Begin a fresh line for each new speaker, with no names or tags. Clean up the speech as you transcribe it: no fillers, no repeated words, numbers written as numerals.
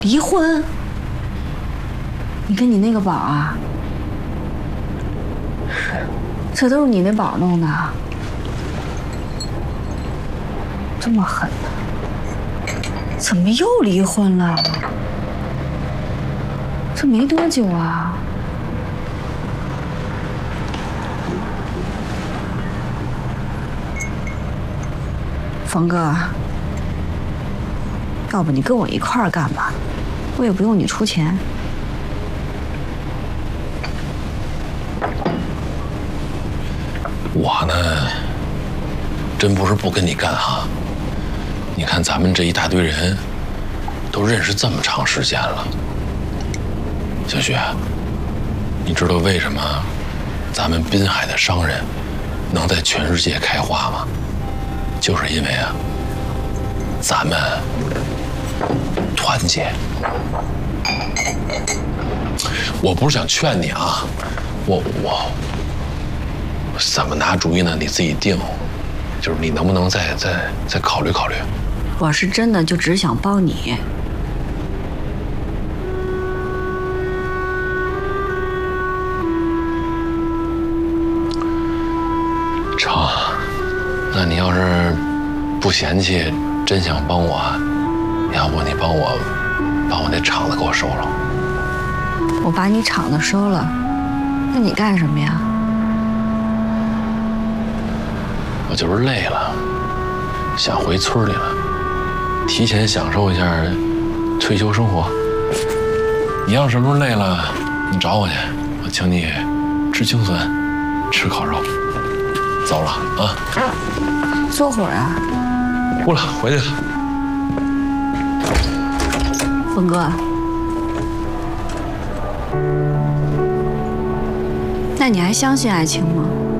离婚？你跟你那个宝啊？这都是你那宝弄的，这么狠呢？怎么又离婚了？这没多久啊。冯哥，要不你跟我一块儿干吧，我也不用你出钱。
我呢，真不是不跟你干哈。你看咱们这一大堆人，都认识这么长时间了。小雪，你知道为什么咱们滨海的商人能在全世界开花吗？就是因为啊，咱们团结。我不是想劝你啊，我怎么拿主意呢？你自己定。就是你能不能再考虑考虑？
我是真的就只想帮你。
成，那你要是不嫌弃，真想帮我，要不你帮我把我那厂子给我收了。
我把你厂子收了，那你干什么呀？
我就是累了，想回村里了，提前享受一下退休生活。你要什么时候累了，你找我去，我请你吃青笋，吃烤肉。走了啊！
坐会儿啊。
不了，回去了。
峰哥，那你还相信爱情吗？